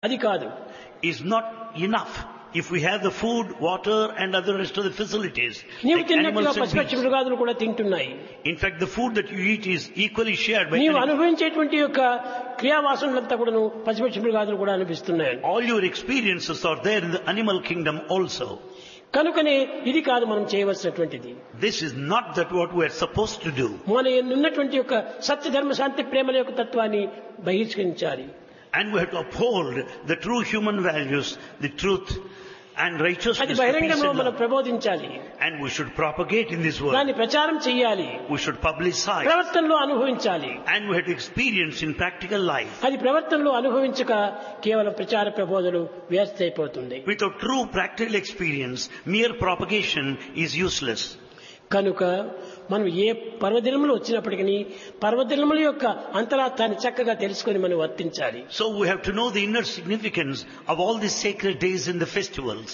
అది కాదు. is not enough if we have the food, water and other rest of the facilities. నీవు Like తిన్నట్టుగా animals and పశుపక్షి beasts. మృగాదులు కూడా తింటున్నాయి. In fact, the food that you eat is equally shared by నీవు animals. అనుభవించేటువంటి యొక్క క్రియావాసనలంతా కూడాను పశుపక్షి మృగాదులు కూడా అనిపిస్తున్నాయి. All your experiences are there in the animal kingdom also. కనుకనే ఇది కాదు మనం చేయవలసినటువంటిది. This is not that what we are supposed to do. మన ఉన్నటువంటి యొక్క సత్య ధర్మ శాంతి ప్రేమల యొక్క తత్వాన్ని బహిష్కరించాలి. And we have to uphold the true human values, the truth and అది righteousness. the peace బహిరంగంలో and మనం love. ప్రబోధించాలి. And we should propagate in this world. దాన్ని ప్రచారం చేయాలి. We should publicize. ప్రవర్తనలో అనుభవించాలి. And we have to experience in practical life. అది ప్రవర్తనలో అనుభవించక కేవలం ప్రచార ప్రబోధలు వ్యర్థ అయిపోతుంది. Without true practical experience, mere propagation is useless. కనుక మనం ఏ పర్వదినములు వచ్చినప్పటికీ పర్వదినముల యొక్క అంతరార్థాన్ని చక్కగా తెలుసుకొని మనం వర్తించాలి. So we have to know the inner significance of all these sacred days and the festivals.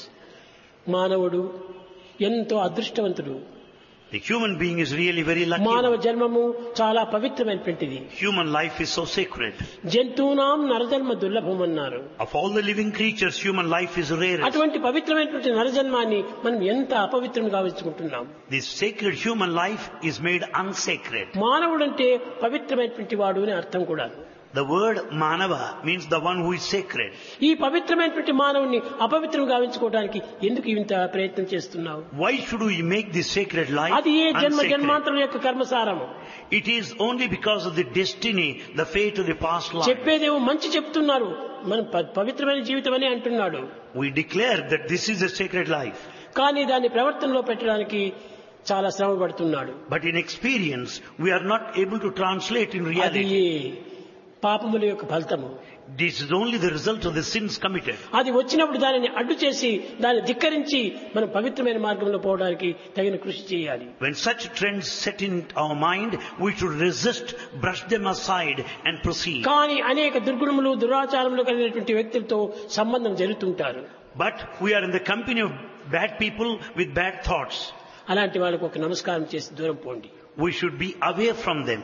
మానవుడు ఎంతో అదృష్టవంతుడు. The human being is really very lucky. మానవ జన్మము చాలా పవిత్రమైనటువంటిది. Human life is so sacred. జంతువునాం నరజన్మ దుర్లభం అన్నారు. Of all the living creatures, human life is rarest. అటువంటి పవిత్రమైనటువంటి నరజన్మాన్ని మనం ఎంత అపవిత్రం గావించుకుంటున్నాం. This sacred human life is made unsacred. మానవుడంటే పవిత్రమైనటువంటి వాడు అని అర్థం కూడా. The word manava means the one who is sacred. ఈ పవిత్రమైనటువంటి మానవుని అపవిత్రం గావించుకోవడానికి ఎందుకు ఇంత ప్రయత్నం చేస్తున్నావు? Why should we make this sacred life అది ఏ జన్మ unsacred? జన్మాంతరం యొక్క కర్మసారము. It is only because of the destiny, the fate of the past life. చెప్పేదేమో మంచి చెప్తున్నారు, మనం పవిత్రమైన జీవితం అని అంటున్నాడు. We declare that this is a sacred life. కానీ దాన్ని ప్రవర్తనలో పెట్టడానికి చాలా శ్రమ పడుతున్నాడు. But in experience, we are not able to translate in అది reality. పాపముల యొక్క ఫలితము. This is only the result of the sins committed. అది వచ్చినప్పుడు దానిని అడ్డు చేసి దాన్ని ధిక్కరించి మనం పవిత్రమైన మార్గంలో పోవడానికి తగిన కృషి చేయాలి. When such trends set in our mind, we should resist, brush them aside and proceed. కానీ అనేక దుర్గుణములు దురాచారములు కలిగినటువంటి వ్యక్తులతో సంబంధం జరుగుతుంటారు. But we are in the company of bad people with bad thoughts. అలాంటి వాళ్ళకు ఒక నమస్కారం చేసి దూరం పోండి. We should be away from them.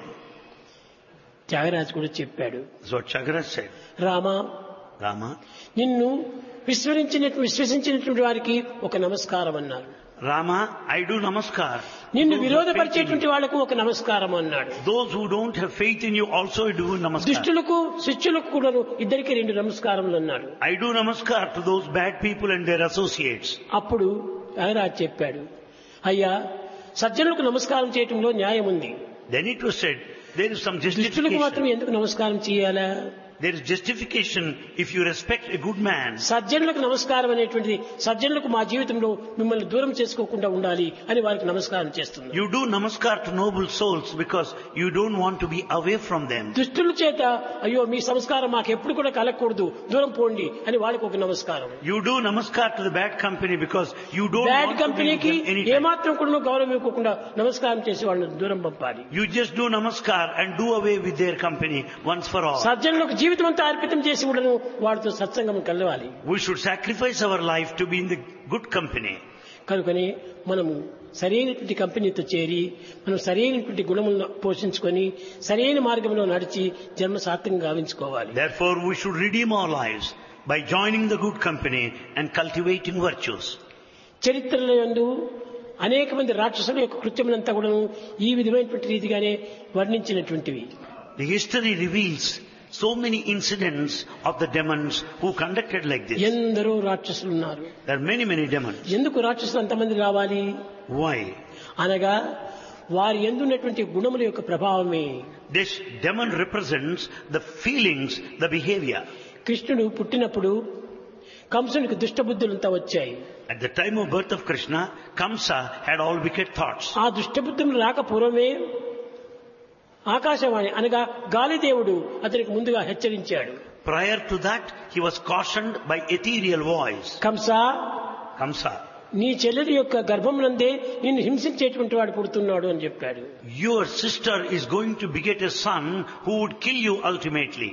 Tyagaraju కూడా చెప్పాడు, That's what Chagraj said. Rama, Rama, నిన్ను విశ్వసించినటువంటి వారికి ఒక నమస్కారం అన్నారు. Rama, I do namaskar. నిన్ను Those who have faith in విరోధపరిచేటువంటి you. వాళ్లకు ఒక నమస్కారం అన్నాడు. Those who don't have faith in you also do namaskar. దుష్టులకు శిష్యులకు కూడా ఇద్దరికి 2 నమస్కారములు అన్నాడు. I do namaskar to those bad people and their associates. అప్పుడు త్యాగరాజు చెప్పాడు, అయ్యా, సజ్జనులకు నమస్కారం చేయటంలో న్యాయం ఉంది, Then it was said, there is some దుష్టులకు మాత్రం justification. ఎందుకు నమస్కారం చేయాలా? There is justification if you respect a good man. సజ్జనులకు నమస్కారం అనేటువంటిది సజ్జనులకు మా జీవితంలో మిమ్మల్ని దూరం చేసుకోకుండా ఉండాలి అని వారికి నమస్కారం చేస్తున్నారు. You do namaskar to noble souls because you don't want to be away from them. దుష్టుల చేత అయ్యో మీ సంస్కారం మాకు ఎప్పుడు కూడా కలగకూడదు, దూరం పోండి అని వాళ్ళకి ఒక నమస్కారం. You do namaskar to the bad company because you don't bad want to be with కంపెనీకి them anytime. ఏమాత్రం కూడా గౌరవం ఇవ్వకుండా నమస్కారం చేసి వాళ్ళని దూరం పంపాలి. You just do namaskar and do away with their company once for all. సజ్జనులకు జీవితం అంతా అర్పితం చేసి ఉండను వాడితో సత్సంగం కలవాలి. We should sacrifice our life to be in the good company. కనుకనే మనము సరైనటువంటి కంపెనీతో చేరి మనం సరైనటువంటి గుణములను పోషించుకొని సరైన మార్గంలో నడిచి జన్మ సార్థకంగా గావించుకోవాలి. Therefore, we should redeem our lives by joining the good company and cultivating virtues. చరిత్రలో యందు అనేక మంది రాక్షసుల యొక్క కృత్యములంతా కూడా ఈ విధమైనటువంటి రీతిగానే వర్ణించినటువంటివి. The history reveals so many incidents of the demons who conducted like this. ఎందరో రాక్షసులు ఉన్నారు. There are many demons. ఎందుకు రాక్షసులు అంతమంది రావాలి Why? అనగా వారి ఎందున్నటువంటి గుణముల యొక్క ప్రభావమే. This demon represents the feelings, the behavior. కృష్ణుడు పుట్టినప్పుడు కంసునికి దుష్టబుద్ధులంతా వచ్చాయి. At the time of birth of Krishna, Kamsa had all wicked thoughts. ఆ దుష్టబుద్ధులు రాక పూర్వమే ఆకాశవాణి అనగా గాలిదేవుడు అతనికి ముందుగా హెచ్చరించాడు. Prior to that, he was cautioned by ethereal voice. Kamsa, Kamsa, నీ చెల్లెలి యొక్క గర్భమునందే నిన్ను హింసించేటువంటి వాడు పుడుతున్నాడు అని చెప్పాడు. your sister is going to beget a son who would kill you ultimately.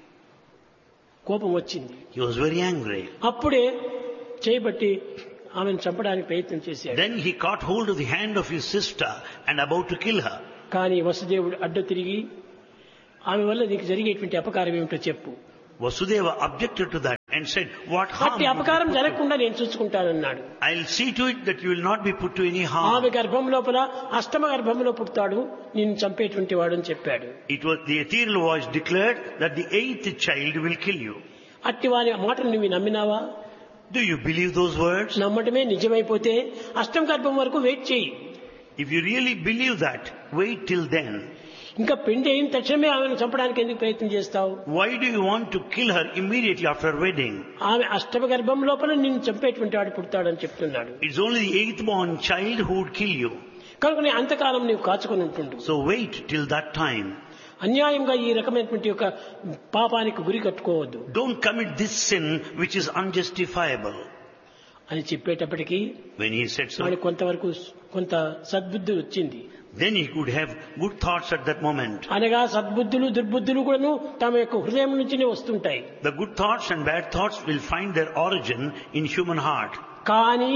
కోపం వచ్చింది. He was very angry. అప్పుడే చేయబట్టి ఆమెను చంపడానికి ప్రయత్నం చేశాడు. Then he caught hold of the hand of his sister and about to kill her. కానీ వసుదేవుడు అడ్డు తిరిగి ఆమె వల్ల నీకు జరిగేటువంటి అపకారం ఏమిటో చెప్పు. Vasudeva objected to that and said, what harm? అట్టి అపకారం జరగకుండా నేను చూసుకుంటానన్నాడు. I'll see to it that you will not be put to any harm. ఆమె గర్భం లోపల అష్టమ గర్భంలో పుడతాడు, నిన్ను చంపేటువంటి వాడు అని చెప్పాడు. It was the ethereal voice declared that the 8th child will kill you. అట్టి వారి మాటలు నువ్వు నమ్మినావా? Do you believe those words? నమ్మటమే నిజమైపోతే అష్టమ గర్భం వరకు వెయిట్ చేయి. If you really believe that, wait till then. ఇంకా పెళ్లి అయిన తక్షణమే ఆమెను చంపడానికి ఎందుకు ప్రయత్నం చేస్తావు? Why do you want to kill her immediately after wedding? ఆమె అష్టమ గర్భం లోపల నిన్ను చంపేటువంటి వాడు పుడతాడని చెప్తున్నాడు. It's only the 8th born child who would kill you. కనుక నీ అంతకాలం నీవు కాచుకొని ఉంటుండు. So wait till that time. అన్యాయంగా ఈ రకమైనటువంటి ఒక పాపానికి గురి కట్టుకోవద్దు. Don't commit this sin which is unjustifiable. అని చెప్పేటప్పటికీ When he said so, వాడికి కొంతవరకు కొంత సద్బుద్ధి వచ్చింది. then he could have good thoughts at that moment. అనగా సద్బుద్ధులు దుర్బుద్ధులు కూడాను తమ యొక్క హృదయం నుంచినే వస్తుంటాయి. The good thoughts and bad thoughts will find their origin in human heart. కానీ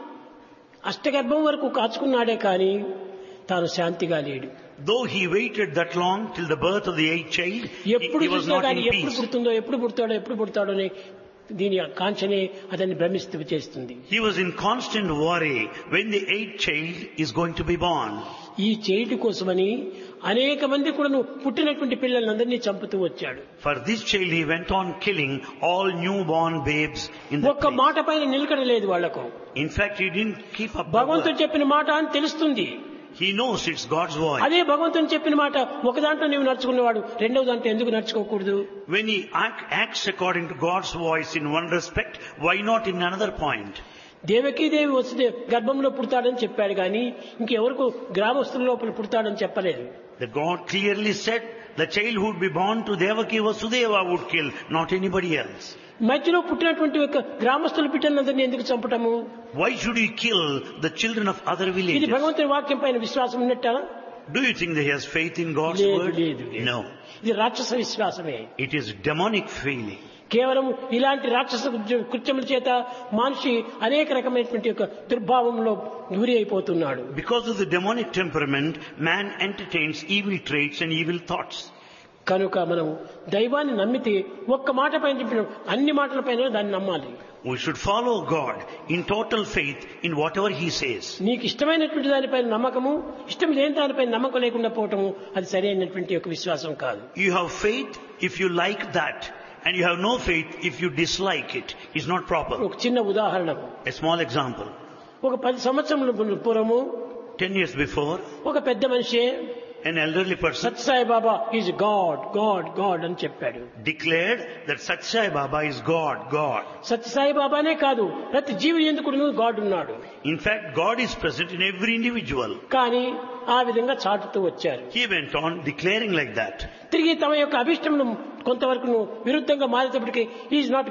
అష్టగర్భం వరకు కాచుకున్నాడే కానీ తాను శాంతిగా లేడు. Though he waited that long till the birth of the 8th child, ఎప్పుడు he was చూసినా not కానీ in ఎప్పుడు peace. పుడుతుందో ఎప్పుడు పుడతాడో అని దీని కాంక్షనే అతన్ని భ్రమిస్తూ చేస్తుంది. He was in constant worry when the 8th child is going to be born. ఈ చైల్డ్ కోసమని అనేక మంది కూడా పుట్టినటువంటి పిల్లలందరినీ చంపుతూ వచ్చాడు. For this child he went on killing all newborn babes in the ఒక్క place. మాట పైన నిలకడలేదు వాళ్లకు. In fact, he didn't keep up the భగవంతుడు word. చెప్పిన మాట అని తెలుస్తుంది. He knows it's God's voice. అదే భగవంతుని చెప్పిన మాట ఒక దాంట్లో నీవు నడుచుకున్నవాడు రెండవ దాంట్లో ఎందుకు నడుచుకోకూడదు? When he acts according to God's voice in one respect, why not in another point? Devaki Devi వస్తే గర్భంలో పుడతాడని చెప్పాడు కానీ ఇంకెవరికి గ్రామస్తుల లోపల పుడతాడని చెప్పలేదు. The God clearly said the child who would be born to Devaki Vasudeva would kill, not anybody else. మధ్యలో పుట్టినటువంటి యొక్క గ్రామస్తుల బిడ్డలందరినీ ఎందుకు చంపటము? Why should he kill the children of other ఇది villages? భగవంతుని వాక్యం పైన విశ్వాసం ఉన్నట్టా? Do you think that he has faith in God's word? లేదు. No. ఇది రాక్షస విశ్వాసమే. It is demonic feeling. కేవలం ఇలాంటి రాక్షస కృత్యముల చేత మనిషి అనేక రకమైనటువంటి యొక్క దుర్భావంలో గురి అయిపోతున్నాడు. Because of the demonic temperament, man entertains evil traits and evil thoughts. కనుక మనం దైవాన్ని నమ్మితే ఒక్క మాట పైన చెప్పిన అన్ని మాటల పైన దాన్ని నమ్మాలి. We should follow God in total faith in whatever he says. నీకు ఇష్టమైనటువంటి దానిపైన నమ్మకము, ఇష్టం లేని దానిపైన నమ్మకం లేకుండా పోవటము అది సరైనటువంటి ఒక విశ్వాసం కాదు. You have faith if you like that, and you have no faith if you dislike it. It's not proper. ఒక చిన్న ఉదాహరణకు, A small example. ఒక 10 సంవత్సరముల పూర్వము 10 years before, ఒక పెద్ద మనిషి an elderly person Sathya Sai Baba is God God God అని చెప్పాడు. declared that Satsai Baba is God, God. Sathya Sai బాబానే కాదు, ప్రతి జీవి ఎందుకు గాడ్ ఉన్నాడు. In fact, God is present in every individual. కానీ ఆ విధంగా చాటుతూ వచ్చారు. He went on declaring like that. తిరిగి తమ యొక్క అభిష్టమును కొంతవరకు విరుద్ధంగా మారేటప్పటికీ ఈజ్ నాట్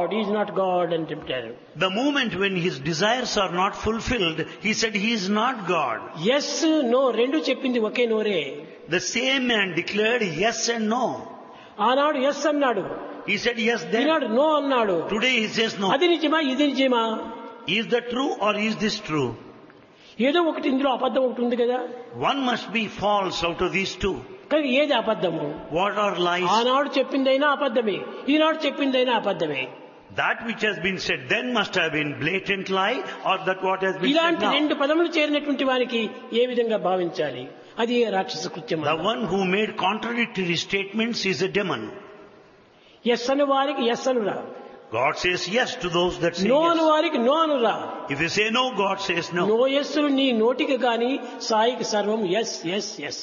గాడ్ అని చెప్పారు. The moment when his desires are not fulfilled, he said he is not God. Yes no రెండు చెప్పింది ఒకే నోరే. The same man declared yes and no. ఆనాడు ఎస్ అన్నాడు, He said yes then. Eenadu no అన్నాడు. Today he says no. అది నిజమా ఇది నిజమా? Is that true or is this true? ఏదో ఒకటి ఇందులో అబద్ధం ఒకటి ఉంది కదా. One must be false out of these two. కానీ ఏది అబద్ధము? What are lies? ఆనాడు చెప్పిందైనా అబద్ధమే, ఈనాడు చెప్పిందైనా అబద్ధమే. That which has been said then must have been blatant lie, or that what has been said ఇలాంటి now. రెండు పదములు చేరినటువంటి వారికి ఏ విధంగా భావించాలి? అది రాక్షస కృత్యం. The one who made contradictory statements is a demon. Yes అను వారికి yes అనురా, God says yes to those that say no Anu yes. వారికి no అనురా. If you say no, God says no. No ఎస్సులు నీ నోటికి గాని సాయికి సర్వం yes yes yes.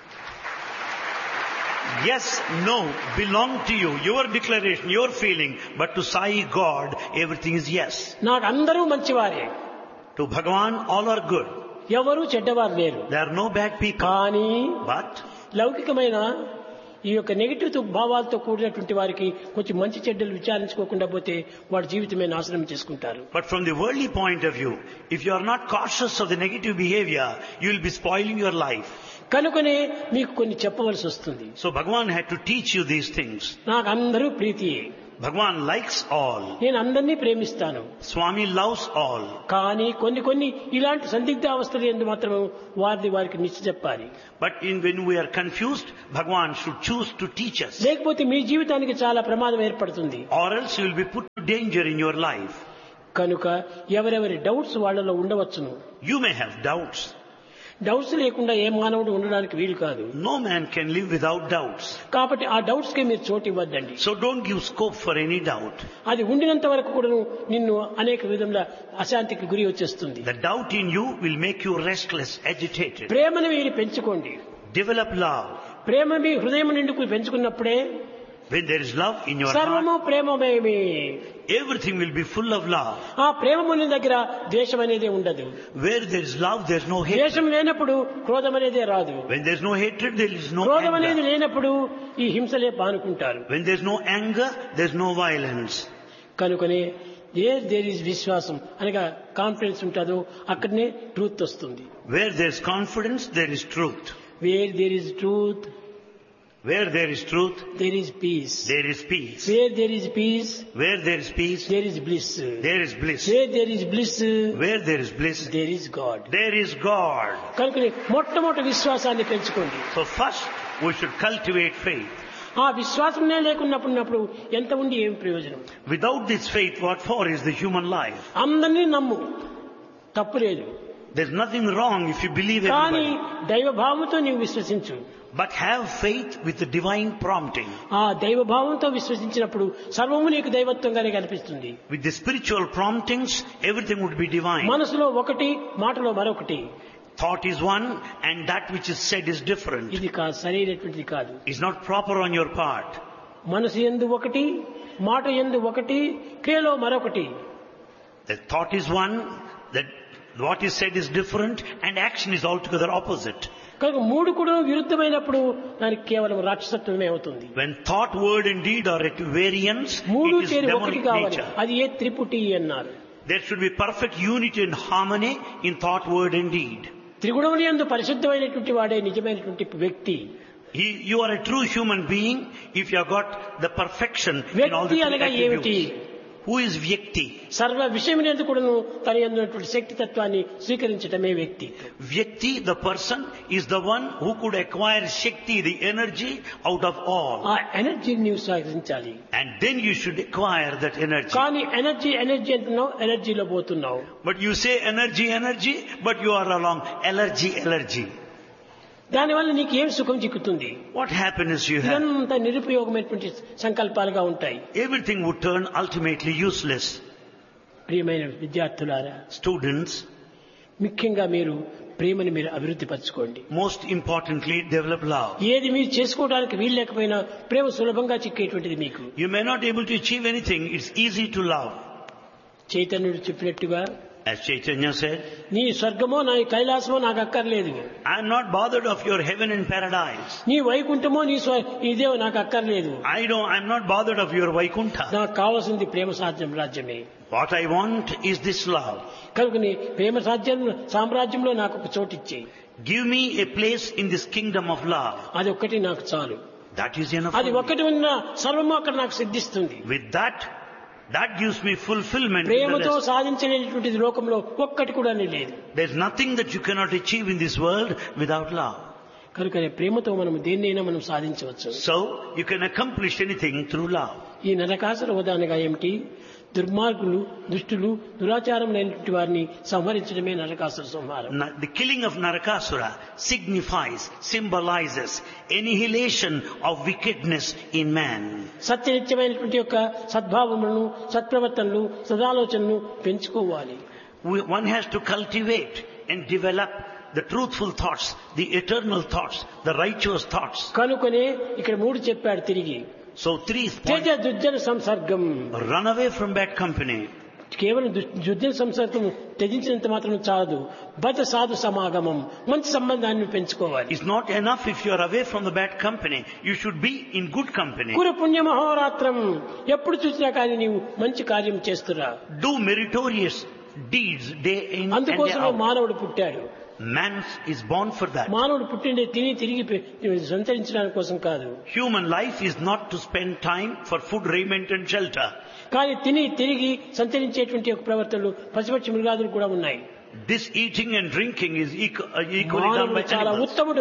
Yes, no belong to you, your declaration, your feeling, but to Sai God, everything is yes. నాకు అందరూ మంచివారే, To Bhagavan, all are good. ఎవరు చెడ్డవారు లేరు. There are no bad people. కానీ But లౌకికమైన ఈ యొక్క నెగిటివ్ భావాలతో కూడినటువంటి వారికి కొంచెం మంచి చెడ్డలు విచారించుకోకుండా పోతే వాడి జీవితమే నాశనం చేసుకుంటారు. from the worldly point of view, if you are not cautious of the negative behavior, you will be spoiling your life. కనుకనే మీకు కొన్ని చెప్పవలసి వస్తుంది. So Bhagavan had to teach you these things. నాకు అందరూ ప్రీతియే, Bhagavan likes all. నేను అందరినీ ప్రేమిస్తాను. Swami loves all. కానీ కొన్ని ఇలాంటి సందిగ్ధ అవస్థలు ఎందు మాత్రం వారికి నిశ్చ చెప్పాలి. But when we are confused, Bhagavan should choose to teach us. లేకపోతే మీ జీవితానికి చాలా ప్రమాదం ఏర్పడుతుంది. Or else you will be put to danger in your life. కనుక ఎవరెవరి డౌట్స్ వాళ్ళలో ఉండవచ్చును. You may have doubts. Doubts లేకుండా ఏ మానవుడు ఉండడానికి వీలు కాదు. No man can live without doubts. కాబట్టి ఆ డౌట్స్ కి మీరు చోటు ఇవ్వద్దండి. So don't give scope for any doubt. అది ఉండినంత వరకు కూడా నిన్ను అనేక విధంగా అశాంతికి గురి వచ్చేస్తుంది. The doubt in you will make you restless, agitated. ప్రేమను మీరు పెంచుకోండి. Develop love. ప్రేమ మీ హృదయం నిండుకు పెంచుకున్నప్పుడే when there is love in your సర్వము heart, ప్రేమమయమే. everything will be full of love. ఆ ప్రేమ ఉన్న దగ్గర ద్వేషం అనేది ఉండదు. Where there is love, there is no hatred. ద్వేషం లేనప్పుడు క్రోధం అనేది రాదు. When there is no hatred, there is no క్రోధం అనేది anger. లేనప్పుడు ఈ హింసలే పానుకుంటారు. When there is no anger, there is no violence. కనుకనే దేర్ ఈజ్ విశ్వాసం అనగా కాన్ఫిడెన్స్ ఉంటుందో అక్కడనే ట్రూత్ వస్తుంది. Where there is confidence, there is truth. Wear there is truth, Where there is truth, there is piece. there is peace. Wear there is piece, Where there is peace, there is bliss. there is bliss. Wear there is bliss, Where there is bliss, there is God. there is God. కనుకనే మొట్టమొదటి విశ్వాసాన్ని పెంచుకోండి. So first, we should cultivate faith. ఆ విశ్వాసమే లేకున్నప్పుడు ఎంత ఉండి ఏం ప్రయోజనం? Without this faith, what for is the human life? అందరినీ నమ్ము, తప్పు లేదు. There's nothing wrong if you believe కానీ everybody. దైవభావంతో నీవు విశ్వసించు. But have faith with the divine prompting. ఆ దైవభావంతో విశ్వసించినప్పుడు సర్వము నీకు దైవత్వంగానే కనిపిస్తుంది. With the spiritual promptings, everything would be divine. మనసులో ఒకటి, మాటలో మరొకటి. Thought is one and that which is said is different. ఇది సరైనటువంటిది కాదు. It's not proper on your part. మనసు యందు ఒకటి, మాట యందు ఒకటి, క్రియలో మరొకటి. The thought is one, that what is said is different and action is altogether opposite. కనుక మూడు కూడా విరుద్ధమైనప్పుడు దానికి కేవలం రాక్షసత్వమే అవుతుంది. When thought, word and deed are at variance, మూడు it is చేరి ఒకటి demonic కావాలి. nature. అది ఏ త్రిపుటి అన్నారు. There should be perfect unity and harmony in thought, word and deed. త్రిగుణముల యందు పరిశుద్ధమైనటువంటి వాడే నిజమైనటువంటి వ్యక్తి. You are a true human being if you have got the perfection in all the వ్యక్తి three అనగా ఏమిటి? attributes. Who is Vyakti? సర్వ విషయమునందు కూడాను తన యందున్నటువంటి శక్తి తత్వాన్ని స్వీకరించటమే వ్యక్తి. Vyakti, the person, is the one who could acquire Shakti, the energy, out of all. ఆ ఎనర్జీని నీవు స్వీకరించాలి. And then you should acquire that energy. కానీ ఎనర్జీ అంటున్నావు, ఎనర్జీలో పోతున్నావు. But you say energy, but you are along allergy. దానివల్ల నీకు ఏం సుఖం చిక్కుతుంది? What happiness you have? ఇదంతా నిరుపయోగమైనటువంటి సంకల్పాలుగా ఉంటాయి. Everything would turn ultimately useless. ప్రియమైన విద్యార్థులారా, Students, ముఖ్యంగా మీరు ప్రేమని మీరు అభివృద్ధి పరచుకోండి. most importantly, develop love. ఏది మీరు చేసుకోవడానికి వీలు లేకపోయినా ప్రేమ సులభంగా చిక్కేటువంటిది మీకు. You may not be able to achieve anything. It's easy to love. చైతన్యుడు చెప్పినట్టుగా, As Chaitanya said, నీ స్వర్గమో నా కైలాసమో నాకు అక్కర్లేదు. I am not bothered of your heaven and paradise. నీ వైకుంఠమో ఇదే నాకు అక్కర్లేదు. I'm not bothered of your Vaikuntha. నాకు కావాల్సింది ప్రేమ రాజ్యమే. What I want is this love. కనుక నీ ప్రేమ సామ్రాజ్యంలో నాకు ఒక చోటు ఇచ్చేయి. Give me a place in this kingdom of love. అది ఒక్కటి నాకు చాలు. That is enough. అది ఒక్కటి ఉన్న సర్వము అక్కడ నాకు సిద్ధిస్తుంది. With that gives me fulfillment. ప్రేమతో సాధించలేనటువంటిది లోకంలో ఒక్కటి కూడా లేదు. There's nothing that you cannot achieve in this world without love. కనుకనే ప్రేమతో మనం దేన్నైనా మనం సాధించవచ్చు. So you can accomplish anything through love. ఈ నరకాసుర వధానగా ఏమిటి? దుర్మార్గులు, దుష్టులు, దురాచారం లేనటువంటి వారిని సంహరించడమే నరకాసుర సంహారం. The killing of Narakasura symbolizes annihilation of wickedness in man. సత్యనిత్యమైనటువంటి యొక్క సద్భావములను, సత్ప్రవర్తనలు, సదాలోచనలు పెంచుకోవాలి. One has to cultivate and develop the truthful thoughts, the eternal thoughts, the righteous thoughts. కనుకనే ఇక్కడ మూడు చెప్పాడు తిరిగి. So 3 Teja దుర్జన సంసర్గం. Run away from bad company. కేవలం దుర్జన సంసర్గం త్యజించినంత మాత్రం చాలదు. భజ సాధు సమాగమం, మంచి సంబంధాన్ని పెంచుకోవాలి. It's not enough if you are away from the bad company. You should be in good company. కురు పుణ్య మహోరాత్రం, ఎప్పుడు చూసినా కానీ నీవు మంచి కార్యం చేస్తురా. Do meritorious deeds day in and day అందుకోసమే out. మానవుడు పుట్టాడు. Man is born for that. మానవుడు పుట్టిండే తిరిగి సంతరించడానికి కోసం కాదు. Human life is not to spend time for food, raiment and shelter. కానీ తిరిగి సంతరించేటువంటి ఒక ప్రవర్తనలు పశుపక్షి మృగాదులు కూడా ఉన్నాయి. This eating and drinking is equally done by చాలా animals. ఉత్తముడు,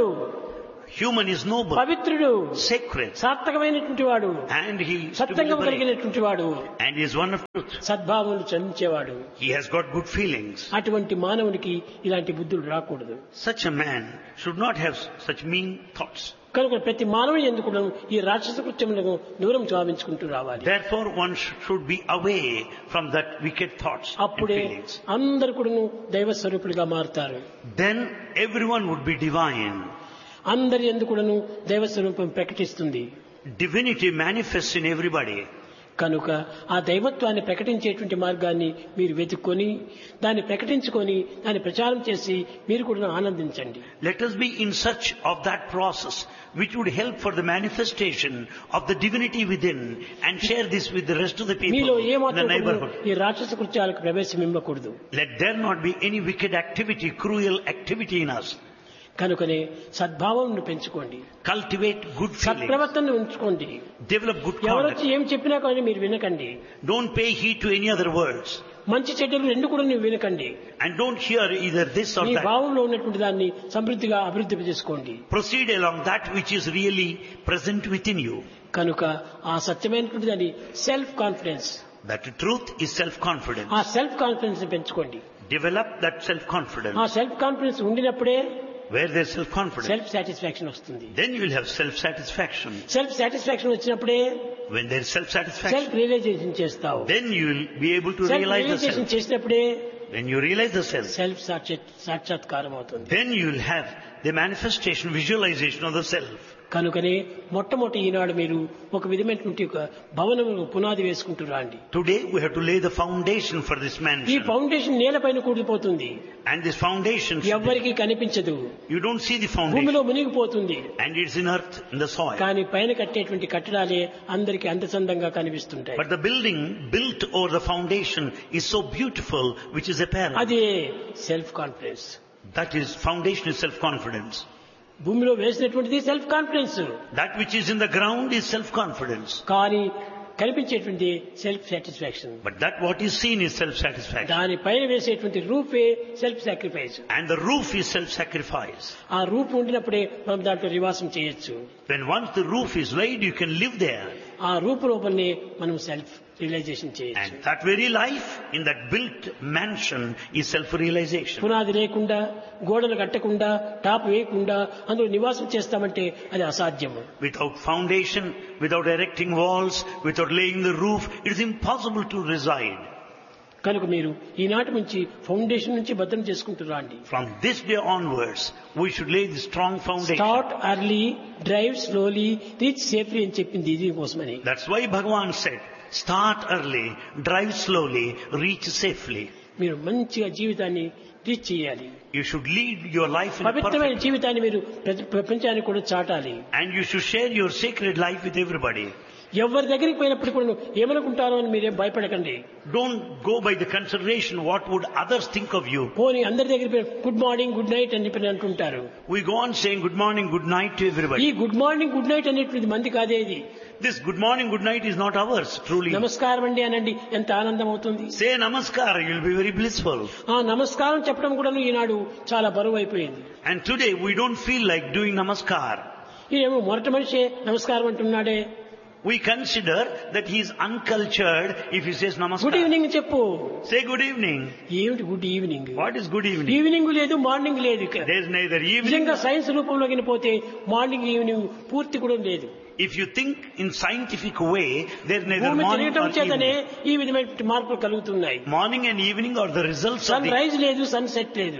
Human is noble, పవిత్రుడు, sacred, సార్థకమైనటువంటి వాడు, and he is to be సత్సంగం liberated. కలిగినటువంటి వాడు, And he is one of truth. సద్భావములు చందించేవాడు. He has got good feelings. అటువంటి మానవునికి ఇలాంటి బుద్ధులు రాకూడదు. Such a man should not have such mean thoughts. కనుక ప్రతి మానవుని ఎందుకు ఈ రాక్షస కృత్యములను దూరం గావించుకుంటూ రావాలి. Therefore one should be away from that wicked thoughts and అప్పుడే feelings. అందరు కూడా దైవ స్వరూపులుగా మారుతారు. Then everyone would be divine. అందరి ఎందుకు దైవ స్వరూపం ప్రకటిస్తుంది. Divinity manifests in everybody. కనుక ఆ దైవత్వాన్ని ప్రకటించేటువంటి మార్గాన్ని మీరు వెతుక్కొని దాన్ని ప్రకటించుకొని దాన్ని ప్రచారం చేసి మీరు కూడా ఆనందించండి. Let us be in search of that process which would help for the manifestation of the divinity within and share this with the rest of the people మీలో in the ఏమాత్రం neighborhood. ఈ రాక్షస కృత్యాలకు ప్రవేశం ఇవ్వకూడదు. Let there not be any wicked activity, cruel activity in us. కనుకనే సద్భావం పెంచుకోండి, Cultivate good feelings. సత్ప్రవర్తనను ఉంచుకోండి. Develop good ఎవరొచ్చి conduct. ఏం చెప్పినా కానీ మీరు వినకండి. Don't pay heed to any other words. మంచి చెడ్డలు రెండు కూడా నువ్వు వినకండి. And don't hear either this or me that. భావంలో ఉన్నటువంటి దాన్ని సమృద్ధిగా అభివృద్ధి చేసుకోండి. Proceed along that which is really present within you. కనుక ఆ సత్యమైనటువంటి దాన్ని self confidence, That truth is self-confidence. ఆ సెల్ఫ్ కాన్ఫిడెన్స్ పెంచుకోండి. Develop that self-confidence. ఆ సెల్ఫ్ కాన్ఫిడెన్స్ ఉండినప్పుడే Where there is self-confidence, self satisfaction వస్తుంది. then you will have self-satisfaction. Self satisfaction వచ్చినప్పుడే When there is self-satisfaction, self realisation చేస్తావు. then you will be able to self realize the realisation self. చేసినప్పుడే When you realize the self, self సాక్షాత్కారం అవుతుంది. then you will have the manifestation, visualization of the self. కనుకనే మొట్టమొదటి ఈనాడు మీరు ఒక విధమైనటువంటి ఒక భవనము పునాది వేసుకుంటూ రాండి. Today we have to lay the foundation for this ఈ mansion. ఫౌండేషన్ నేలపైన కూలిపోతుంది, And this foundation, ఎవ్వరికీ కనిపించదు, you don't see the foundation. భూమిలో మునిగిపోతుంది. And it's in earth, in the soil. కానీ పైన కట్టేటువంటి కట్టడాలే అందరికీ అందచందంగా కనిపిస్తుంటాయి. But the building built over the foundation is so beautiful, which is apparent. అదే self confidence. That is, foundation is self-confidence. భూమిలో వేసినటువంటిది self confidence, That which is in the ground is self-confidence. కానీ కనిపించేటువంటి self satisfaction. But that what is seen is self-satisfaction. దానిపైన వేసేటువంటి RuPay self sacrifice. And the roof is self-sacrifice. ఆ రూపు ఉండినప్పుడే మనం దాంట్లో నివాసం చేయొచ్చు. When once the roof is laid, you can live there. ఆ రూపు లోపలనే మనం సెల్ఫ్ రియలైజేషన్ చేయొచ్చు. And that very life in that built mansion is self-realization. పునాది లేకుండా, గోడలు కట్టకుండా, టాప్ వేయకుండా అందులో నివాసం చేస్తామంటే అది అసాధ్యము. Without foundation, without erecting walls, without laying the roof, it is impossible to reside. కనుక మీరు ఈనాటి నుంచి ఫౌండేషన్ నుంచి భద్రం చేసుకుంటూ రండి. From this day onwards, we should lay the strong foundation. Start early, drive slowly, reach safely అని చెప్పింది ఇది కోసమని. That's why Bhagavan said, start early, drive slowly, reach safely. మీరు మంచిగా జీవితాన్ని రీచ్ చేయాలి. You should lead your life in a పవిత్రమైన perfect, జీవితాన్ని మీరు ప్రపంచానికి కూడా చాటాలి. and you should share your sacred life with everybody. ఎవరి దగ్గరికి పోయినప్పుడు కూడా ఏమనుకుంటారో అని మీరేం భయపడకండి. Don't go by the consideration what would others think of you. పోనీ అందరి దగ్గర గుడ్ మార్నింగ్ గుడ్ నైట్ అని చెప్పి అంటుంటారు. We go on saying good morning, good night to ఈ everybody. Good morning good night అనేటువంటి మంది కాదే ఇది. This good morning, good night is not ours, truly. నమస్కారం అండి అనండి, ఎంత ఆనందం అవుతుంది. Say namaskar, you'll be very blissful. ఆ నమస్కారం చెప్పడం కూడా ఈనాడు చాలా బరువు అయిపోయింది. And today we don't feel like doing namaskar. ఏమో మొరటి మనిషే నమస్కారం అంటున్నాడే. We consider that he is uncultured if he says good namaskar. Evening చెప్పు. Say good evening. ఏమిటి good evening? What is good evening? Evening లేదు, మార్నింగ్ లేదు. ఇక్కడ There is neither evening. నిజంగా science రూపంలోకి పోతే మార్నింగ్ ఈవినింగ్ పూర్తి కూడా లేదు. If you think in scientific way, there is neither భూమి morning తిరగటం or చేతనే evening. ఈ విధమైన మార్పులు కలుగుతున్నాయి. Morning and evening are the results of sun rise లేదు, సన్ సెట్ లేదు.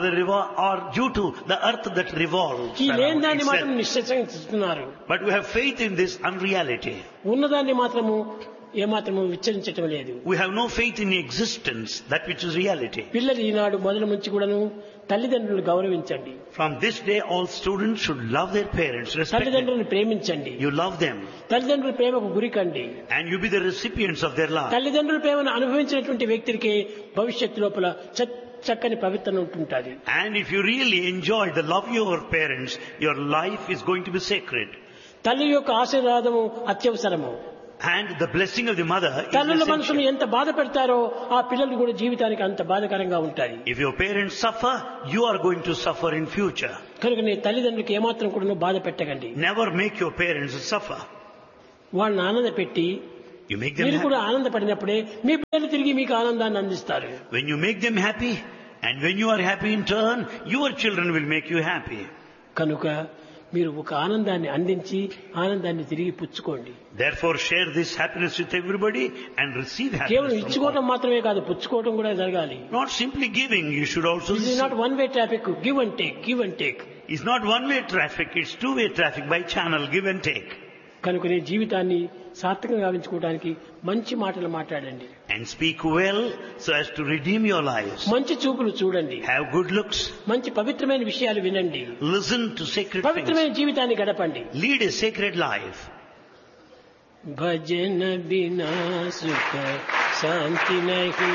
are due to the earth that revolves ఈ లేని around దాన్ని మాత్రం itself. నిశ్చయిస్తున్నారు. But we have faith in this unreality. ఉన్నదాన్ని మాత్రము ఏమాత్రము విచ్చరించటం లేదు. We have no faith in existence, that which is reality. పిల్లలు ఈనాడు మొదలు నుంచి కూడాను తల్లిదండ్రులు గౌరవించండి. From this day, all students should love their parents, respect them. తల్లిదండ్రులను ప్రేమించండి. You love them, తల్లిదండ్రుల ప్రేమకు గురికండి. and you be the recipients of their love. తల్లిదండ్రుల ప్రేమను అనుభవించినటువంటి వ్యక్తికి భవిష్యత్తు లోపల చక్కని పవిత్రత ఉంటుంటుంది. And if you really enjoy the love of your parents, your life is going to be sacred. తల్లి యొక్క ఆశీర్వాదము అత్యవసరము. And the blessing of the mother is తల్లుల మనసును essential. ఎంత బాధ పెడతారో ఆ పిల్లలు కూడా జీవితానికి అంత బాధకరంగా ఉంటాయి. If your parents suffer, you are going to suffer in future. కనుక నీ తల్లిదండ్రులకు ఏమాత్రం కూడా బాధ పెట్టకండి. Never make your parents suffer. వాళ్ళని ఆనంద పెట్టి You make them మీరు కూడా happy. ఆనందపడినప్పుడే మీ పిల్లలు తిరిగి మీకు ఆనందాన్ని అందిస్తారు. When you make them happy, and when you are happy in turn, your children will make you happy. కనుక మీరు ఒక ఆనందాన్ని అందించి ఆనందాన్ని తిరిగి పుచ్చుకోండి. Therefore, share this happiness with everybody and receive కేవలం happiness from ఇచ్చుకోవడం all. మాత్రమే కాదు, పుచ్చుకోవడం కూడా జరగాలి. Not simply giving, you should also This is receive. not one way traffic, give and take, give and take. It's not one-way traffic, it's two-way traffic by channel, give and take. కనుక నీ జీవితాన్ని సార్థకంగా గావించుకోవడానికి మంచి మాటలు మాట్లాడండి. And speak well so as to redeem your lives. మంచి చూపులు చూడండి. Have good looks. మంచి పవిత్రమైన విషయాలు వినండి. Listen to sacred things. పవిత్రమైన జీవితాన్ని గడపండి. Lead a sacred life. భజన బినా సుఖ శాంతి నహీ,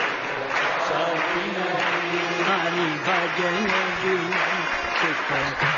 హరి భజన బినా సుఖ